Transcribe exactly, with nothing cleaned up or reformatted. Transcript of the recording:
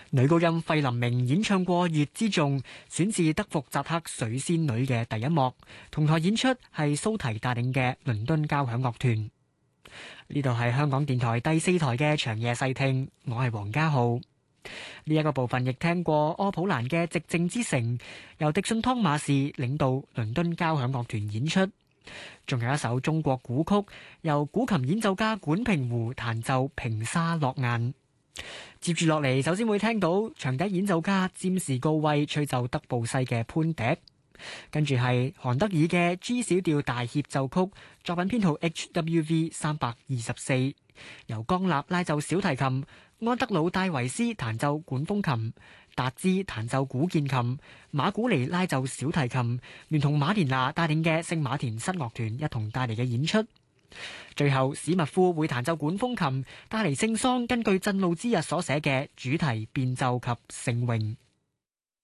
女高音費琳明演唱過《月之頌》，選自德福扎克水仙女嘅第一幕。同台演出係蘇提帶領嘅倫敦交響樂團。呢度係香港電台第四台嘅長夜細聽，我係黃家浩。呢一個部分亦聽過柯普蘭嘅《寂靜之城》，由迪信湯馬士領導倫敦交響樂團演出。仲有一首中國古曲，由古琴演奏家管平湖彈奏《平沙落雁》。接住落嚟，首先會聽到長笛演奏家占士高威吹奏德布西嘅潘笛，跟住係韓德爾嘅 G 小調大協奏曲，作品編號 H W V 三百二十四，由江立拉奏小提琴，安德魯戴維斯彈奏管風琴，達茲彈奏古鍵琴，馬古尼拉奏小提琴，聯同馬連娜帶領嘅聖馬田室樂團一同帶嚟嘅演出。最後史密夫會彈奏管風琴，帶嚟聖桑根據震怒之日所寫嘅主題變奏及聖詠。